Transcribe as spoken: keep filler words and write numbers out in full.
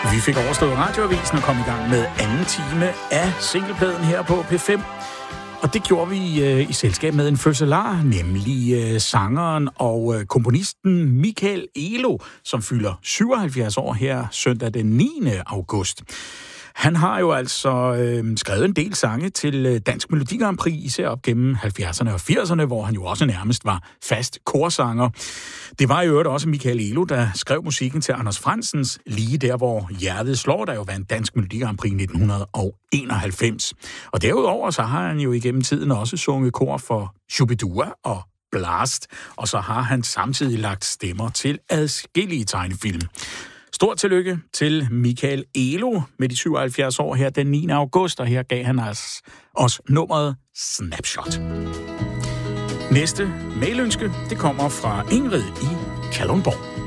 Vi fik overstået radioavisen og kom i gang med anden time af singlepladen her på P fem. Og det gjorde vi øh, i selskab med en fødselar, nemlig øh, sangeren og øh, komponisten Michael Elo, som fylder syvoghalvfjerds år her søndag den niende august. Han har jo altså øh, skrevet en del sange til øh, Dansk Melodi Grand Prix, især op gennem halvfjerdserne og firserne, hvor han jo også nærmest var fast korsanger. Det var i øvrigt også Michael Elo, der skrev musikken til Anders Fransens Lige der, hvor hjertet slår, der jo vandt Dansk Melodi Grand Prix nitten enoghalvfems. Og derudover så har han jo igennem tiden også sunget kor for Shubidua og Blast, og så har han samtidig lagt stemmer til adskillige tegnefilm. Stort tillykke til Michael Elo med de syvoghalvfjerds år her den niende august, og her gav han os, os nummeret Snapshot. Næste mailønske, det kommer fra Ingrid i Kalundborg.